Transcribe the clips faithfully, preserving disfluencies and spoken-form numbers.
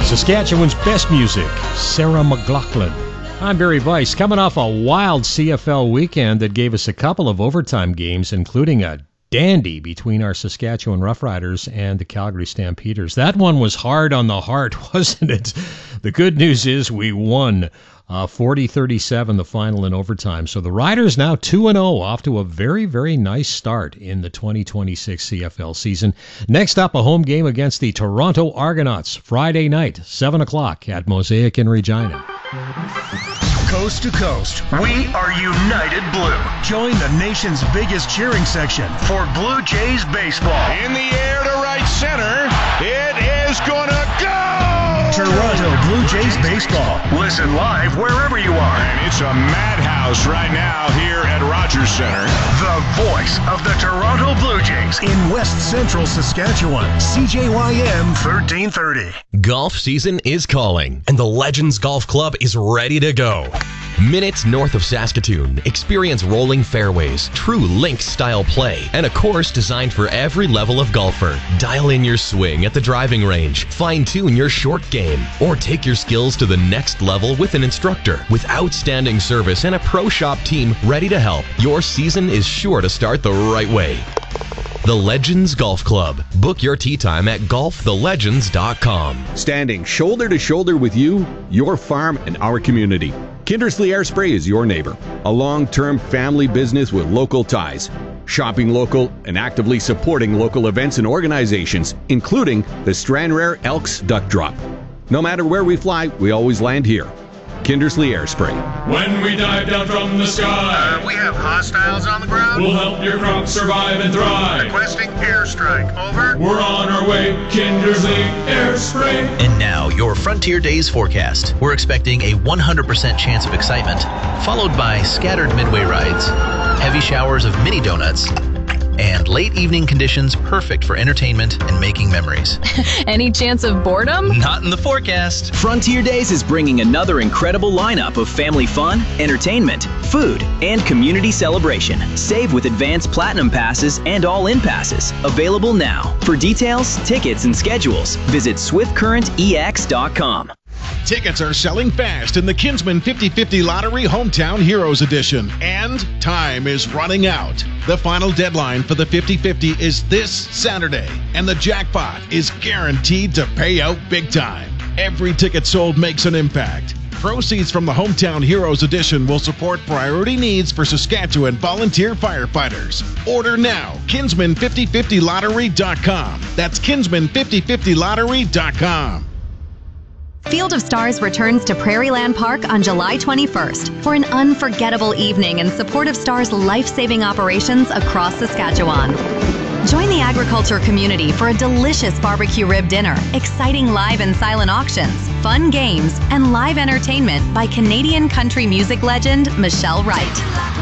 Saskatchewan's best music, Sarah McLachlan. I'm Barry Weiss, coming off a wild C F L weekend that gave us a couple of overtime games, including a dandy between our Saskatchewan Roughriders and the Calgary Stampeders. That one was hard on the heart, wasn't it? The good news is we won uh, forty thirty-seven, the final in overtime. So the Riders now two and oh, off to a very, very nice start in the twenty twenty-six C F L season. Next up, a home game against the Toronto Argonauts, Friday night, seven o'clock at Mosaic in Regina. Coast to coast, we are United Blue. Join the nation's biggest cheering section for Blue Jays baseball. In the air to right center, it is gonna go! Toronto Blue Jays baseball. Listen live wherever you are. And it's a madhouse right now here at Rogers Center. The voice of the Toronto Blue Jays in West Central Saskatchewan. C J Y M thirteen thirty. Golf season is calling, and the Legends Golf Club is ready to go. Minutes north of Saskatoon, experience rolling fairways, true links-style play, and a course designed for every level of golfer. Dial in your swing at the driving range, fine-tune your short game, or take your skills to the next level with an instructor. With outstanding service and a pro shop team ready to help, your season is sure to start the right way. The Legends Golf Club. Book your tee time at golf the legends dot com. Standing shoulder to shoulder with you, your farm, and our community. Kindersley Air Spray is your neighbor. A long-term family business with local ties. Shopping local and actively supporting local events and organizations, including the Stranraer Elks Duck Drop. No matter where we fly, we always land here. Kindersley Air Spray. When we dive down from the sky, Uh, we have hostiles on the ground. we'll help your crops survive and thrive. Requesting airstrike. Over. We're on our way, Kindersley Air Spray. And now, your Frontier Days forecast. We're expecting a one hundred percent chance of excitement, followed by scattered midway rides, heavy showers of mini donuts, and late evening conditions perfect for entertainment and making memories. Any chance of boredom? Not in the forecast. Frontier Days is bringing another incredible lineup of family fun, entertainment, food, and community celebration. Save with advanced platinum passes and all-in passes. Available now. For details, tickets, and schedules, visit swift current e x dot com. Tickets are selling fast in the Kinsman fifty fifty Lottery Hometown Heroes Edition, and time is running out. The final deadline for the fifty fifty is this Saturday, and the jackpot is guaranteed to pay out big time. Every ticket sold makes an impact. Proceeds from the Hometown Heroes Edition will support priority needs for Saskatchewan volunteer firefighters. Order now, kinsman fifty fifty lottery dot com. That's kinsman fifty fifty lottery dot com. Field of Stars returns to Prairieland Park on July twenty-first for an unforgettable evening in support of Stars' life-saving operations across Saskatchewan. Join the agriculture community for a delicious barbecue rib dinner, exciting live and silent auctions, fun games, and live entertainment by Canadian country music legend Michelle Wright.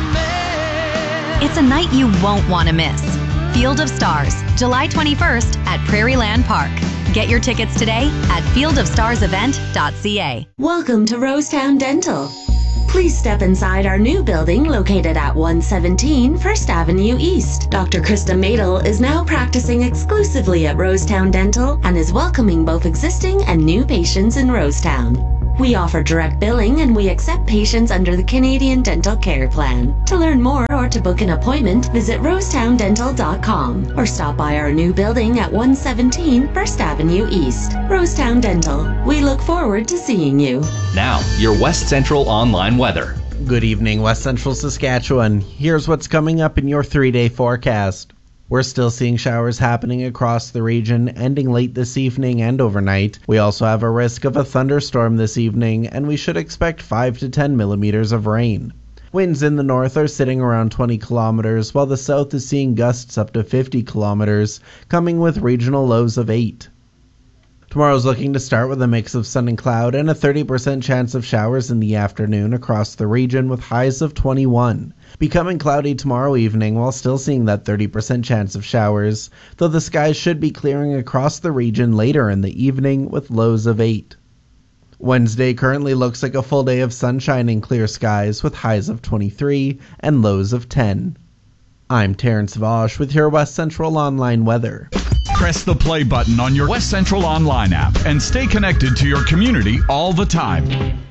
It's a night you won't want to miss. Field of Stars, July twenty-first at Prairieland Park. Get your tickets today at field of stars event dot c a. Welcome to Rosetown Dental. Please step inside our new building located at one seventeen First Avenue East. Doctor Krista Madel is now practicing exclusively at Rosetown Dental and is welcoming both existing and new patients in Rosetown. We offer direct billing and we accept patients under the Canadian Dental Care Plan. To learn more or to book an appointment, visit rosetown dental dot com or stop by our new building at one seventeen First Avenue East. Rosetown Dental. We look forward to seeing you. Now, your West Central online weather. Good evening, West Central Saskatchewan. Here's what's coming up in your three-day forecast. We're still seeing showers happening across the region, ending late this evening and overnight. We also have a risk of a thunderstorm this evening, and we should expect five to ten millimeters of rain. Winds in the north are sitting around twenty kilometers, while the south is seeing gusts up to fifty kilometers, coming with regional lows of eight. Tomorrow's looking to start with a mix of sun and cloud and a thirty percent chance of showers in the afternoon across the region with highs of twenty-one. Becoming cloudy tomorrow evening while still seeing that thirty percent chance of showers, though the skies should be clearing across the region later in the evening with lows of eight. Wednesday currently looks like a full day of sunshine and clear skies with highs of twenty-three and lows of ten. I'm Terrence Vosh with your West Central Online weather. Press the play button on your West Central Online app and stay connected to your community all the time.